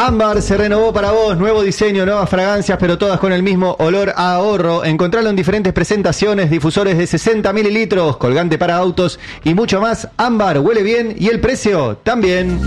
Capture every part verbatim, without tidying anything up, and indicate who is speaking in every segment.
Speaker 1: Ámbar se renovó para vos, nuevo diseño, nuevas fragancias, pero todas con el mismo olor a ahorro. Encontralo en diferentes presentaciones, difusores de sesenta mililitros, colgante para autos y mucho más. Ámbar huele bien y el precio también.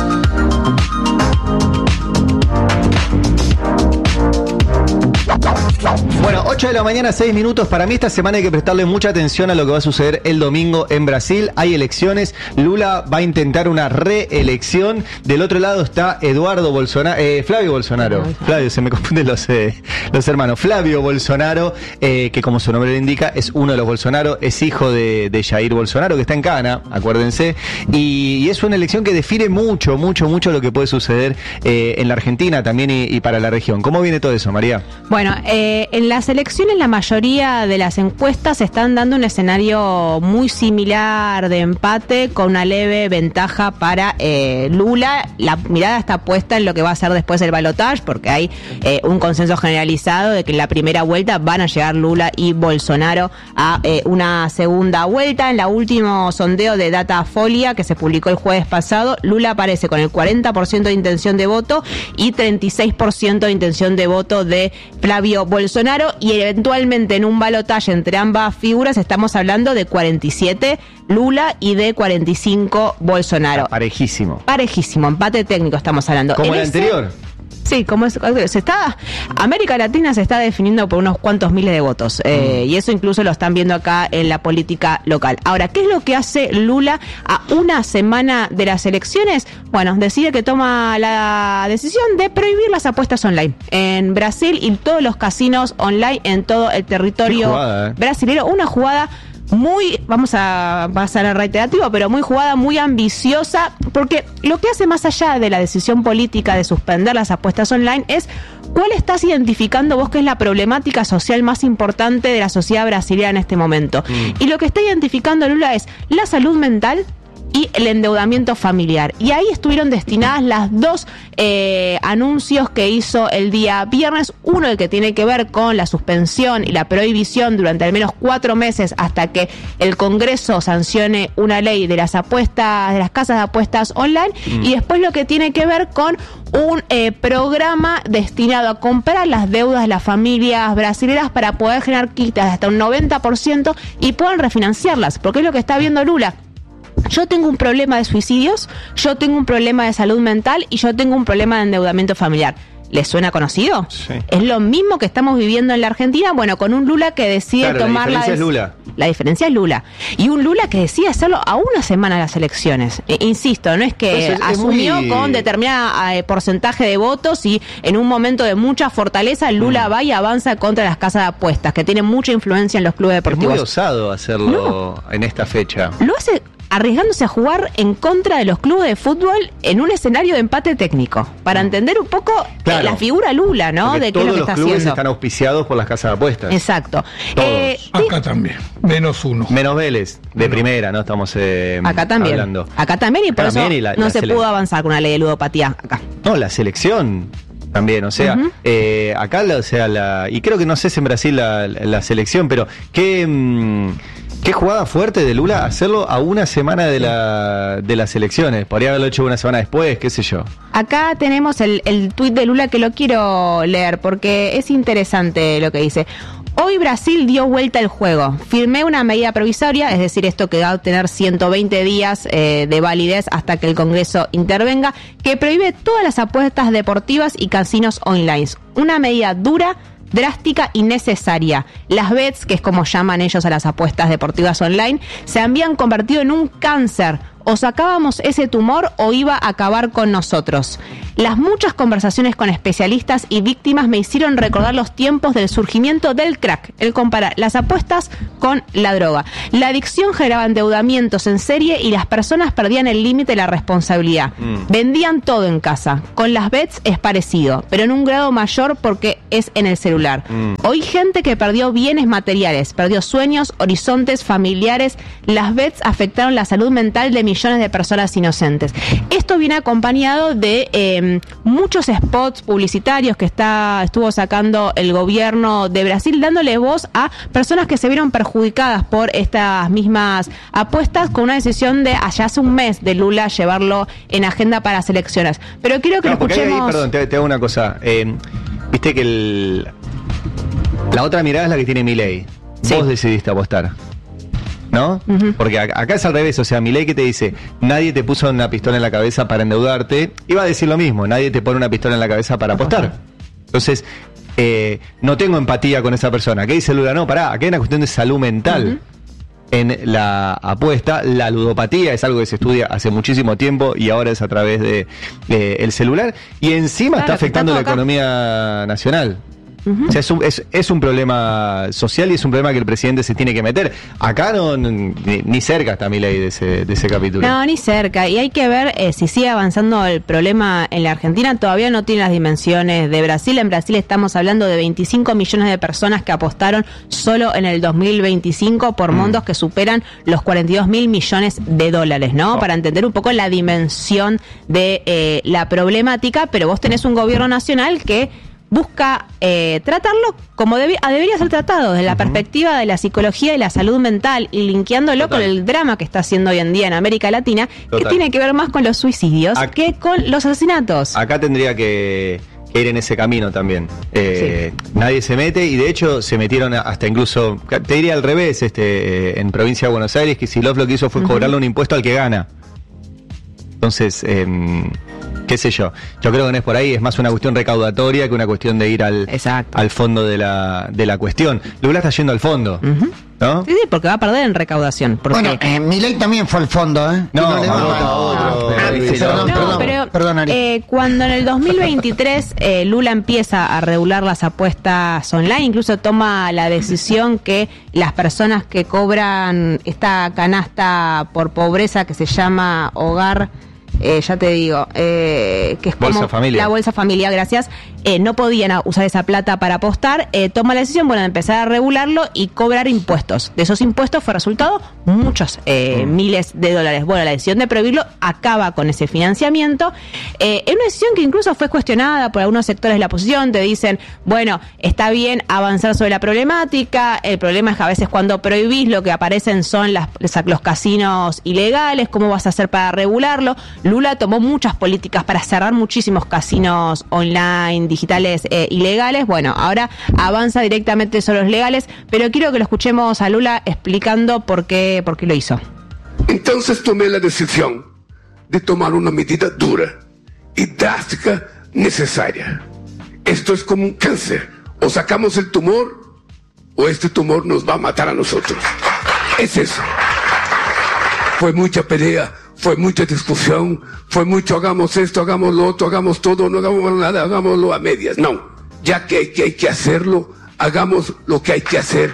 Speaker 1: Bueno, ocho de la mañana, seis minutos. Para mí esta semana hay que prestarle mucha atención a lo que va a suceder el domingo en Brasil. Hay elecciones. Lula va a intentar una reelección. Del otro lado está Eduardo Bolsonaro, eh, Flavio Bolsonaro. Flavio, se me confunden los, eh, los hermanos. Flavio Bolsonaro, eh, que como su nombre le indica, es uno de los Bolsonaro. Es hijo de, de Jair Bolsonaro, que está en Cana, acuérdense. Y, y es una elección que define mucho, mucho, mucho lo que puede suceder eh, en la Argentina también y, y para la región. ¿Cómo viene todo eso, María?
Speaker 2: Bueno, eh, en las elecciones la mayoría de las encuestas están dando un escenario muy similar de empate con una leve ventaja para eh, Lula. La mirada está puesta en lo que va a ser después el balotaje, porque hay eh, un consenso generalizado de que en la primera vuelta van a llegar Lula y Bolsonaro a eh, una segunda vuelta. En el último sondeo de Datafolia que se publicó el jueves pasado, Lula aparece con el cuarenta por ciento de intención de voto y treinta y seis por ciento de intención de voto de Flavio Bolsonaro, y eventualmente en un balotaje entre ambas figuras estamos hablando de cuarenta y siete Lula y de cuarenta y cinco Bolsonaro.
Speaker 1: Parejísimo.
Speaker 2: Parejísimo, empate técnico estamos hablando.
Speaker 1: Como
Speaker 2: en
Speaker 1: el
Speaker 2: ese,
Speaker 1: anterior.
Speaker 2: Sí, como es, se está, América Latina se está definiendo por unos cuantos miles de votos, eh, mm. y eso incluso lo están viendo acá en la política local. Ahora, ¿qué es lo que hace Lula a una semana de las elecciones? Bueno, decide que toma la decisión de prohibir las apuestas online en Brasil y todos los casinos online en todo el territorio jugada, eh. brasilero. Una jugada muy, vamos a pasar al reiterativo, pero muy jugada, muy ambiciosa, porque lo que hace más allá de la decisión política de suspender las apuestas online es cuál estás identificando vos que es la problemática social más importante de la sociedad brasileña en este momento. Mm. Y lo que está identificando Lula es la salud mental y el endeudamiento familiar. Y ahí estuvieron destinadas las dos eh, anuncios que hizo el día viernes. Uno, el que tiene que ver con la suspensión y la prohibición durante al menos cuatro meses hasta que el Congreso sancione una ley de las apuestas, de las casas de apuestas online. Mm. Y después lo que tiene que ver con un eh, programa destinado a comprar las deudas de las familias brasileñas para poder generar quitas de hasta un noventa por ciento y puedan refinanciarlas. Porque es lo que está viendo Lula. Yo tengo un problema de suicidios, yo tengo un problema de salud mental y yo tengo un problema de endeudamiento familiar. ¿Les suena conocido?
Speaker 1: Sí.
Speaker 2: Es lo mismo que estamos viviendo en la Argentina, bueno, con un Lula que decide
Speaker 1: claro,
Speaker 2: tomar la...
Speaker 1: La diferencia es Lula.
Speaker 2: La diferencia es Lula. Y un Lula que decide hacerlo a una semana de las elecciones. Eh, insisto, no es que
Speaker 1: es, es
Speaker 2: asumió muy... con determinado eh, porcentaje de votos y en un momento de mucha fortaleza Lula mm. va y avanza contra las casas de apuestas, que tienen mucha influencia en los clubes deportivos.
Speaker 1: Es muy osado hacerlo no. en esta fecha.
Speaker 2: Lo hace arriesgándose a jugar en contra de los clubes de fútbol en un escenario de empate técnico, para entender un poco
Speaker 1: claro.
Speaker 2: eh, la figura Lula, ¿no?
Speaker 1: Porque
Speaker 2: de qué es lo que está haciendo. Todos los clubes
Speaker 1: están auspiciados por las casas de apuestas.
Speaker 2: Exacto.
Speaker 1: Todos.
Speaker 3: Eh, Acá sí. también, menos uno.
Speaker 1: Menos Vélez, de no. primera, ¿no? Estamos eh,
Speaker 2: acá también.
Speaker 1: hablando.
Speaker 2: Acá también, y por
Speaker 1: también
Speaker 2: eso
Speaker 1: y la,
Speaker 2: no
Speaker 1: la
Speaker 2: se
Speaker 1: sele...
Speaker 2: pudo avanzar con una ley de ludopatía acá.
Speaker 1: No, la selección también, o sea, uh-huh. eh, acá, o sea, la y creo que no sé si en Brasil la, la selección, pero qué... Mmm, Qué jugada fuerte de Lula hacerlo a una semana de la de las elecciones. Podría haberlo hecho una semana después, qué sé yo.
Speaker 2: Acá tenemos el, el tuit de Lula que lo quiero leer porque es interesante lo que dice. Hoy Brasil dio vuelta al juego. Firmé una medida provisoria, es decir, esto que va a obtener ciento veinte días eh, de validez hasta que el Congreso intervenga, que prohíbe todas las apuestas deportivas y casinos online. Una medida dura, drástica y necesaria. Las bets, que es como llaman ellos a las apuestas deportivas online, se habían convertido en un cáncer. O sacábamos ese tumor o iba a acabar con nosotros. Las muchas conversaciones con especialistas y víctimas me hicieron recordar los tiempos del surgimiento del crack. Él compara las apuestas con la droga. La adicción generaba endeudamientos en serie y las personas perdían el límite de la responsabilidad. Mm. Vendían todo en casa. Con las bets es parecido, pero en un grado mayor porque es en el celular. Mm. Hoy gente que perdió bienes materiales, perdió sueños, horizontes familiares. Las bets afectaron la salud mental de mi millones de personas inocentes. Esto viene acompañado de eh, muchos spots publicitarios que está estuvo sacando el gobierno de Brasil, dándole voz a personas que se vieron perjudicadas por estas mismas apuestas, con una decisión de allá hace un mes de Lula llevarlo en agenda para las elecciones. Pero quiero que
Speaker 1: no,
Speaker 2: lo escuchemos.
Speaker 1: Ahí, perdón, te, te hago una cosa. Eh, Viste que el, la otra mirada es la que tiene Milei. Sí. Vos decidiste apostar, ¿no? Uh-huh. Porque acá es al revés, o sea, Milei que te dice, nadie te puso una pistola en la cabeza para endeudarte, iba a decir lo mismo, nadie te pone una pistola en la cabeza para apostar. Entonces, eh, no tengo empatía con esa persona. ¿Qué dice Lula? No, pará, acá hay una cuestión de salud mental. Uh-huh. En la apuesta, la ludopatía es algo que se estudia hace muchísimo tiempo y ahora es a través de, de el celular y encima claro, está afectando está la acá. economía nacional. Uh-huh. O sea, es un, es, es un problema social y es un problema que el presidente se tiene que meter. Acá no, ni, ni cerca está Milei de ese, de ese capítulo.
Speaker 2: No, ni cerca. Y hay que ver eh, si sigue avanzando el problema en la Argentina. Todavía no tiene las dimensiones de Brasil. En Brasil estamos hablando de veinticinco millones de personas que apostaron solo en el dos mil veinticinco por mm. montos que superan los cuarenta y dos mil millones de dólares, ¿no? Oh. Para entender un poco la dimensión de eh, la problemática. Pero vos tenés un gobierno nacional que busca eh, tratarlo como debi- debería ser tratado, desde la uh-huh. perspectiva de la psicología y la salud mental, y linkeándolo Total. con el drama que está haciendo hoy en día en América Latina, Total. que tiene que ver más con los suicidios Ac- que con los asesinatos.
Speaker 1: Acá tendría que, que ir en ese camino también. Eh, sí. Nadie se mete, y de hecho se metieron hasta incluso, te diría al revés, este, en provincia de Buenos Aires, que Kicillof lo que hizo fue uh-huh. cobrarle un impuesto al que gana. Entonces, eh, qué sé yo, yo creo que no es por ahí, es más una cuestión recaudatoria que una cuestión de ir al, al fondo de la, de la cuestión. Lula está yendo al fondo, uh-huh. ¿no?
Speaker 2: Sí, sí, porque va a perder en recaudación. Porque...
Speaker 4: Bueno, eh, Milei también fue al fondo, ¿eh?
Speaker 1: No, no,
Speaker 4: no,
Speaker 1: no,
Speaker 4: no,
Speaker 1: no, otro,
Speaker 4: ah,
Speaker 1: eh,
Speaker 4: sí, perdón,
Speaker 2: no,
Speaker 4: perdón,
Speaker 2: pero
Speaker 4: perdón, Ari.
Speaker 2: Eh, cuando en el dos mil veintitrés eh, Lula empieza a regular las apuestas online, incluso toma la decisión que las personas que cobran esta canasta por pobreza que se llama Hogar... Eh, ya te digo, eh, que es como
Speaker 1: Bolsa Familia.
Speaker 2: La Bolsa Familia, gracias, eh, no podían usar esa plata para apostar, eh, toma la decisión, bueno, de empezar a regularlo y cobrar impuestos. De esos impuestos fue resultado muchos eh, mm. miles de dólares. Bueno, la decisión de prohibirlo acaba con ese financiamiento. Eh, es una decisión que incluso fue cuestionada por algunos sectores de la oposición, te dicen, bueno, está bien avanzar sobre la problemática, el problema es que a veces cuando prohibís lo que aparecen son las, los casinos ilegales, ¿cómo vas a hacer para regularlo? Lula tomó muchas políticas para cerrar muchísimos casinos online, digitales eh, ilegales. Bueno, ahora avanza directamente sobre los legales, pero quiero que lo escuchemos a Lula explicando por qué, por qué lo hizo.
Speaker 5: Entonces tomé la decisión de tomar una medida dura y drástica necesaria. Esto es como un cáncer. O sacamos el tumor o este tumor nos va a matar a nosotros. Es eso. Fue mucha pelea, fue mucha discusión, fue mucho hagamos esto, hagamos lo otro, hagamos todo, no hagamos nada, hagámoslo a medias. No, ya que hay que, hay que hacerlo, hagamos lo que hay que hacer.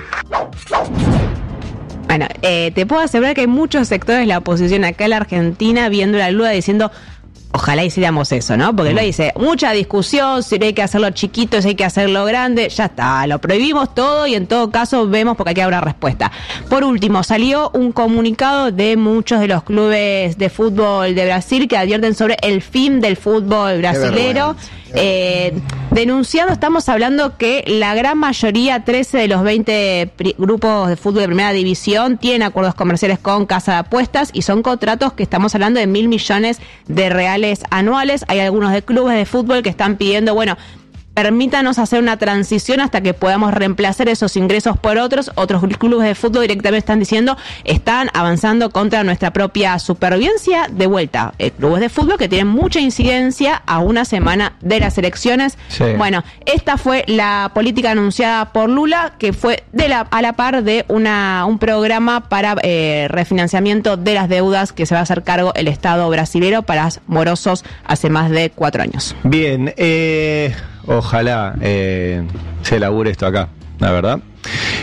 Speaker 2: Bueno, eh, te puedo asegurar que hay muchos sectores de la oposición acá en la Argentina viendo la Lula diciendo... Ojalá hiciéramos eso, ¿no? Porque mm. lo dice, mucha discusión, si hay que hacerlo chiquito, si hay que hacerlo grande, ya está, lo prohibimos todo y en todo caso vemos porque hay que dar una respuesta. Por último, salió un comunicado de muchos de los clubes de fútbol de Brasil que advierten sobre el fin del fútbol brasilero. Eh, denunciando, estamos hablando que la gran mayoría, trece de los veinte pri- grupos de fútbol de primera división, tienen acuerdos comerciales con casa de apuestas y son contratos que estamos hablando de mil millones de reales anuales. Hay algunos de clubes de fútbol que están pidiendo, bueno, permítanos hacer una transición hasta que podamos reemplazar esos ingresos por otros. Otros clubes de fútbol directamente están diciendo, están avanzando contra nuestra propia supervivencia. De vuelta, eh, clubes de fútbol que tienen mucha incidencia a una semana de las elecciones. Sí. Bueno, esta fue la política anunciada por Lula, que fue de la, a la par de una un programa para eh, refinanciamiento de las deudas que se va a hacer cargo el Estado brasilero para morosos hace más de cuatro años.
Speaker 1: Bien, eh... Ojalá eh, se labure esto acá, la verdad.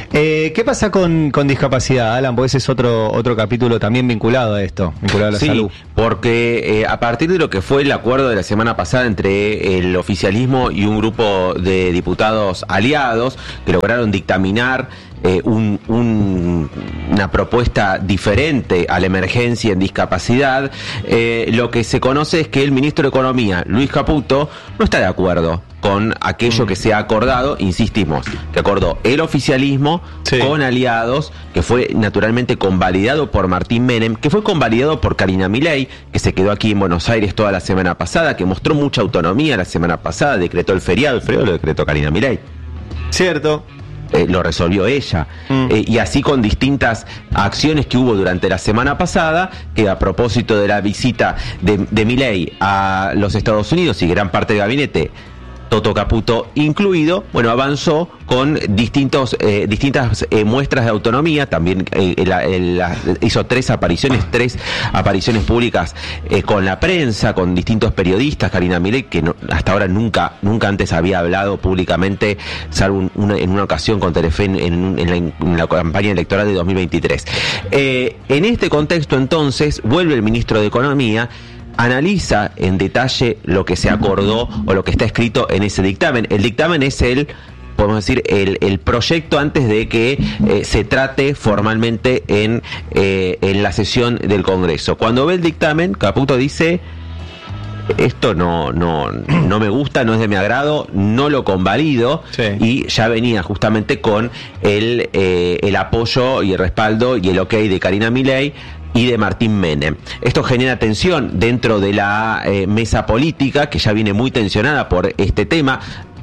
Speaker 1: Eh, ¿Qué pasa con, con discapacidad, Alan? Porque ese es otro otro capítulo también vinculado a esto, vinculado a la
Speaker 6: sí,
Speaker 1: salud.
Speaker 6: Porque eh, a partir de lo que fue el acuerdo de la semana pasada entre el oficialismo y un grupo de diputados aliados que lograron dictaminar eh, un, un, una propuesta diferente a la emergencia en discapacidad, eh, lo que se conoce es que el ministro de Economía, Luis Caputo, no está de acuerdo con aquello mm. que se ha acordado, insistimos, que acordó el oficialismo sí. con aliados, que fue naturalmente convalidado por Martín Menem, que fue convalidado por Karina Milei, que se quedó aquí en Buenos Aires toda la semana pasada, que mostró mucha autonomía la semana pasada, decretó el feriado, el feriado lo decretó Karina Milei.
Speaker 1: Cierto.
Speaker 6: Eh, lo resolvió ella, mm. eh, y así con distintas acciones que hubo durante la semana pasada, que a propósito de la visita de, de Milei a los Estados Unidos y gran parte del gabinete, Toto Caputo incluido, bueno, avanzó con distintos eh, distintas eh, muestras de autonomía. También eh, la, la, hizo tres apariciones, tres apariciones públicas eh, con la prensa, con distintos periodistas. Karina Milei, que no, hasta ahora nunca nunca antes había hablado públicamente, salvo un, una, en una ocasión con Telefe en, en, en, la, en la campaña electoral de dos mil veintitrés. Eh, en este contexto, entonces, vuelve el ministro de Economía, analiza en detalle lo que se acordó o lo que está escrito en ese dictamen. El dictamen es el, podemos decir, el, el proyecto antes de que eh, se trate formalmente en, eh, en la sesión del Congreso. Cuando ve el dictamen, Caputo dice: esto no, no, no me gusta, no es de mi agrado, no lo convalido, sí. y ya venía justamente con el, eh, el apoyo y el respaldo y el ok de Karina Milei y de Martín Menem. Esto genera tensión dentro de la eh, mesa política, que ya viene muy tensionada por este tema.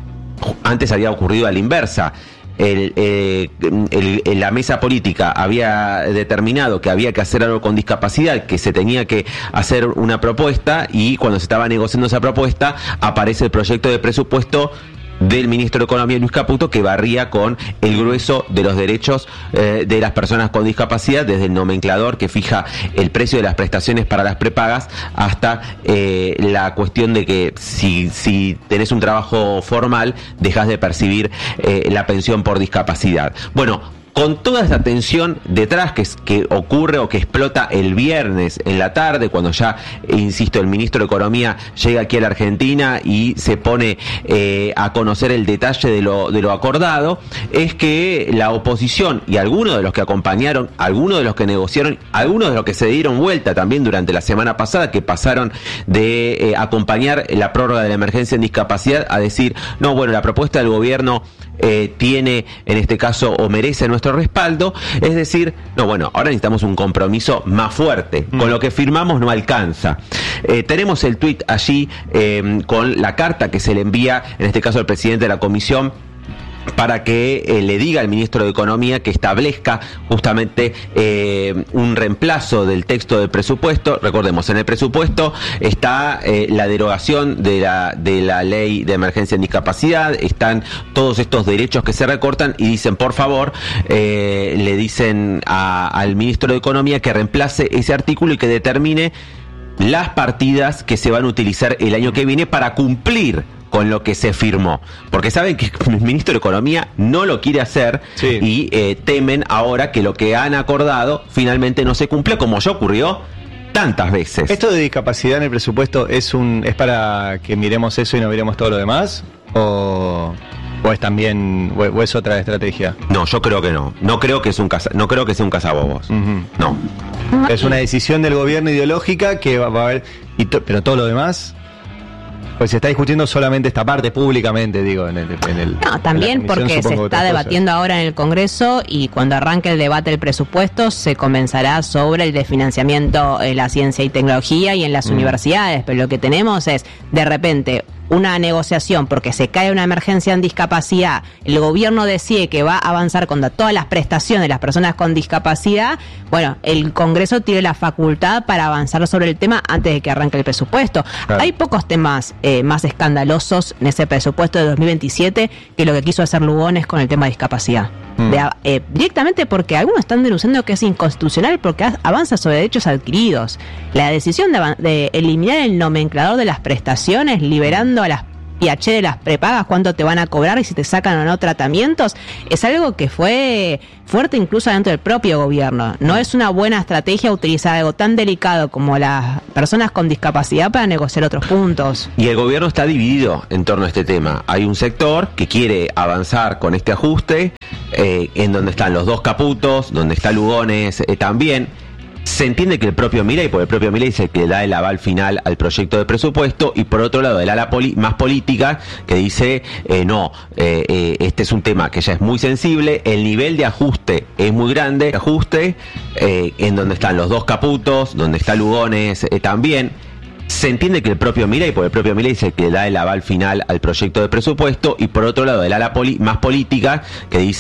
Speaker 6: Antes había ocurrido a la inversa. El, eh, el, el, la mesa política había determinado que había que hacer algo con discapacidad, que se tenía que hacer una propuesta, y cuando se estaba negociando esa propuesta aparece el proyecto de presupuesto del ministro de Economía, Luis Caputo, que barría con el grueso de los derechos eh, de las personas con discapacidad, desde el nomenclador que fija el precio de las prestaciones para las prepagas, hasta eh, la cuestión de que si, si tenés un trabajo formal, dejás de percibir eh, la pensión por discapacidad. Bueno, con toda esta tensión detrás que, que ocurre o que explota el viernes en la tarde, cuando ya, insisto, el ministro de Economía llega aquí a la Argentina y se pone eh, a conocer el detalle de lo, de lo acordado, es que la oposición y algunos de los que acompañaron, algunos de los que negociaron, algunos de los que se dieron vuelta también durante la semana pasada, que pasaron de eh, acompañar la prórroga de la emergencia en discapacidad a decir: no, bueno, la propuesta del gobierno eh, tiene, en este caso, o merece nuestro respaldo, es decir, no, bueno, ahora necesitamos un compromiso más fuerte, mm. con lo que firmamos no alcanza. Eh, tenemos el tuit allí eh, con la carta que se le envía, en este caso al presidente de la comisión, para que eh, le diga al ministro de Economía que establezca justamente eh, un reemplazo del texto del presupuesto. Recordemos, en el presupuesto está eh, la derogación de la, de la ley de emergencia en discapacidad, están todos estos derechos que se recortan, y dicen, por favor, eh, le dicen a, al ministro de Economía que reemplace ese artículo y que determine las partidas que se van a utilizar el año que viene para cumplir con lo que se firmó, porque saben que el ministro de Economía no lo quiere hacer, sí. y eh, temen ahora que lo que han acordado finalmente no se cumple, como ya ocurrió tantas veces.
Speaker 1: ¿Esto de discapacidad en el presupuesto es un es para que miremos eso y no miremos todo lo demás? ¿O, o es también o, o es otra estrategia?
Speaker 6: No, yo creo que no. No creo que es un casa, no creo que sea un cazabobos. Uh-huh. No.
Speaker 1: Es una decisión del gobierno ideológica que va, va a haber, y to, pero todo lo demás. Pues se está discutiendo solamente esta parte públicamente, digo, en el... En el
Speaker 2: no, también porque se está debatiendo cosa. ahora en el Congreso, y cuando arranque el debate del presupuesto se comenzará sobre el de financiamiento en la ciencia y tecnología y en las mm. universidades, pero lo que tenemos es, de repente, una negociación porque se cae una emergencia en discapacidad, el gobierno decide que va a avanzar con todas las prestaciones de las personas con discapacidad. Bueno, el Congreso tiene la facultad para avanzar sobre el tema antes de que arranque el presupuesto. Claro. Hay pocos temas eh, más escandalosos en ese presupuesto de dos mil veintisiete que lo que quiso hacer Lugones con el tema de discapacidad. Mm. De, eh, directamente porque algunos están denunciando que es inconstitucional porque avanza sobre derechos adquiridos. La decisión de, de eliminar el nomenclador de las prestaciones, liberando a las che, de las prepagas, cuánto te van a cobrar y si te sacan o no tratamientos, es algo que fue fuerte incluso dentro del propio gobierno. No es una buena estrategia utilizar algo tan delicado como las personas con discapacidad para negociar otros puntos.
Speaker 6: Y el gobierno está dividido en torno a este tema. Hay un sector que quiere avanzar con este ajuste, eh, en donde están los dos Caputos, donde está Lugones eh, también. Se entiende que el propio Milei, porque el propio Milei es el que da el aval final al proyecto de presupuesto, y por otro lado el ala poli- más política que dice eh, no, eh, eh, este es un tema que ya es muy sensible, el nivel de ajuste es muy grande, ajuste eh, en donde están los dos Caputos, donde está Lugones eh, también. Se entiende que el propio Milei, porque el propio Milei es el que da el aval final al proyecto de presupuesto, y por otro lado el ala poli- más política que dice